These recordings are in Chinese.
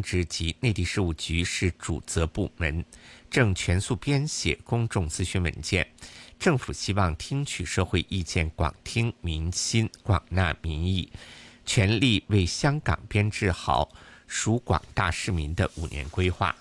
政治及内地事务局是主责部门，正全速编写公众咨询文件。政府希望听取社会意见，广听民心，广纳民意，全力为香港编制好属广大市民的5年规划。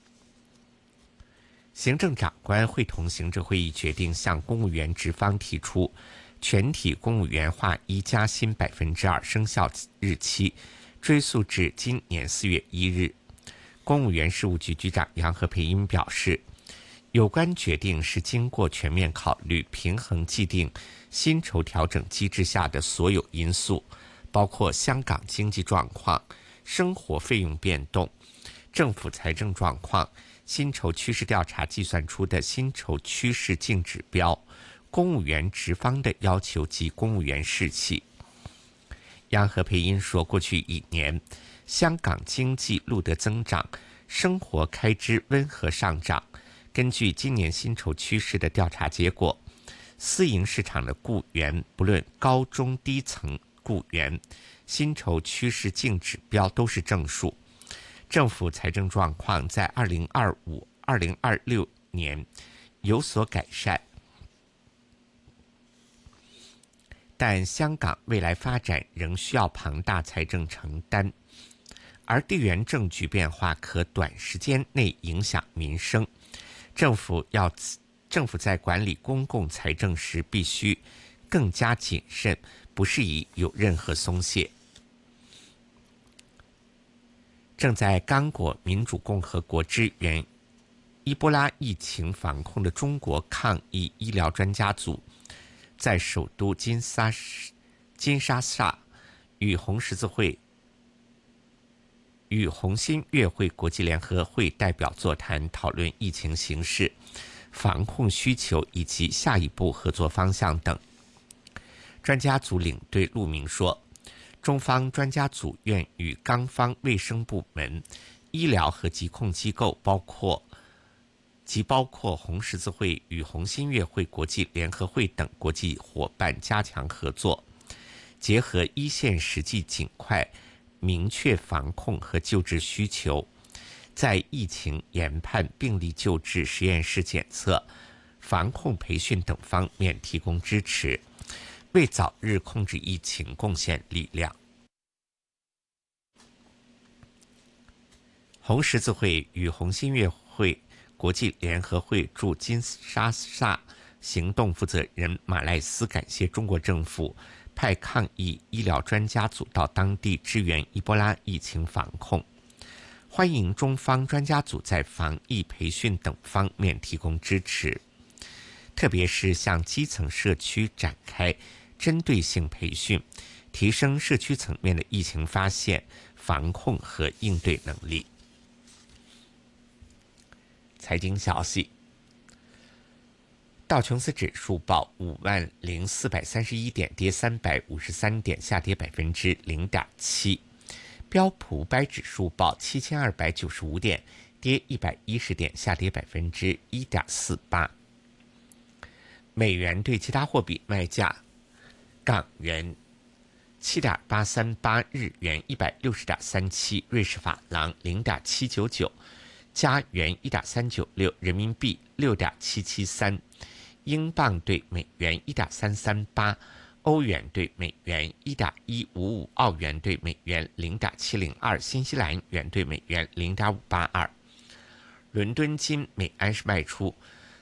行政长官会同行政会议决定向公务员职方提出全体公务员划一加薪2%生效日期追溯至今年4月1日。公务员事务局局长杨何蓓茵表示，有关决定是经过全面考虑，平衡既定薪酬调整机制下的所有因素，包括香港经济状况、生活费用变动、政府财政状况、薪酬趋势调查计算出的薪酬趋势净指标、公务员职方的要求及公务员士气。杨何蓓茵说，过去1年，香港经济录得增长，生活开支温和上涨。根据今年薪酬趋势的调查结果，私营市场的雇员，不论高中低层雇员，薪酬趋势净指标都是正数。政府财政状况在2025、2026年有所改善，但香港未来发展仍需要庞大财政承担，而地缘政局变化可短时间内影响民生。政府在管理公共财政时必须更加谨慎，不适宜有任何松懈。正在刚果民主共和国支援伊波拉疫情防控的中国抗疫医疗专家组，在首都金沙萨与红十字会与红新月会国际联合会代表座谈，讨论疫情形势、防控需求以及下一步合作方向等。专家组领队陆明说，中方专家组愿与港方卫生部门、医疗和疾控机构包括红十字会与红新月会国际联合会等国际伙伴加强合作，结合一线实际，尽快明确防控和救治需求，在疫情研判、病例救治、实验室检测、防控培训等方面提供支持，为早日控制疫情贡献力量。红十字会与红新月会国际联合会驻金沙萨行动负责人马赖斯感谢中国政府派抗疫医疗专家组到当地支援伊波拉疫情防控，欢迎中方专家组在防疫培训等方面提供支持，特别是向基层社区展开针对性培训，提升社区层面的疫情发现、防控和应对能力。财经消息，道琼斯指数报50431点，跌353点，下跌0.7%。标普500指数报7295点，跌110点，下跌1.48%。美元对其他货币卖价：港元7.838，日元160.37，瑞士法郎0.799，加元1.396，人民币6.773，英镑对美元1.338，欧元对美元1.155，澳元对美元0.702，新西兰元对美元0.582。伦敦金每安士卖出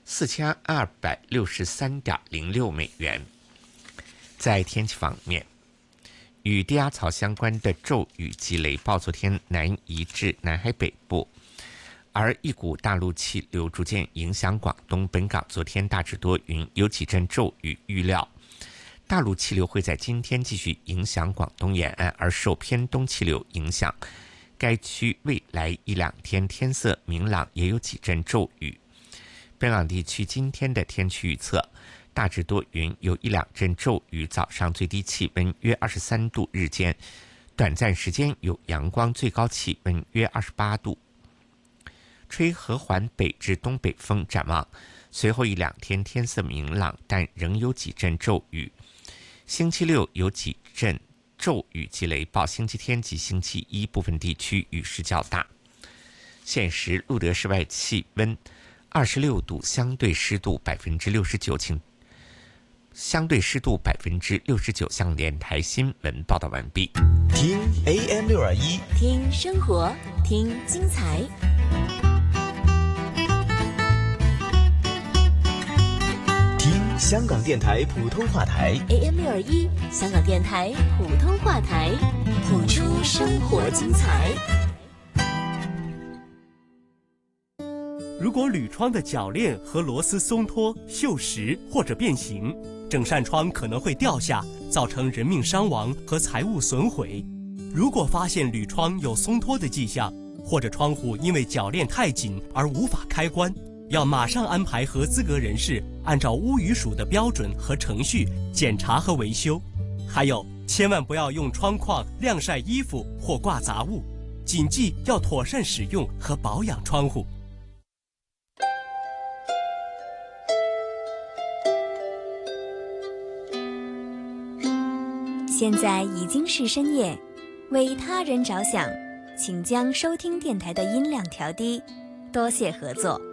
4263.06美元。在天气方面，与低压槽相关的骤雨及雷暴昨天南移至南海北部，而一股大陆气流逐渐影响广东本港，昨天大致多云，有几阵骤雨预料。大陆气流会在今天继续影响广东沿岸，而受偏东气流影响，该区未来1-2天天色明朗，也有几阵骤雨。本港地区今天的天气预测：大致多云，有1-2阵骤雨，早上最低气温约23度，日间短暂时间有阳光，最高气温约28度。吹和缓北至东北风，展望随后1-2天天色明朗，但仍有几阵骤雨。星期六有几阵骤雨及雷暴，星期天及星期一部分地区雨势较大。现时路德室外气温26度，相对湿度69%，相对湿度69%。向联台新闻报道完毕。 听 AM621， 听生活，听精彩。 听香港电台普通话台 AM621，香港电台普通话台，谱出生活精彩。 如果铝窗的铰链和螺丝松脱、锈蚀或者变形，整扇窗可能会掉下，造成人命伤亡和财物损毁。如果发现铝窗有松脱的迹象，或者窗户因为铰链太紧而无法开关，要马上安排合资格人士按照屋宇署的标准和程序检查和维修。还有，千万不要用窗框晾晒衣服或挂杂物，谨记要妥善使用和保养窗户。 现在已经是深夜，为他人着想，请将收听电台的音量调低，多谢合作。